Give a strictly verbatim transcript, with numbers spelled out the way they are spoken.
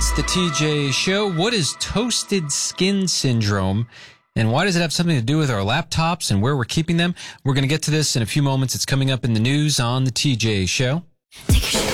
It's the T J Show. What is toasted skin syndrome, and why does it have something to do with our laptops and where we're keeping them? We're going to get to this in a few moments. It's coming up in the news on the T J Show. Take a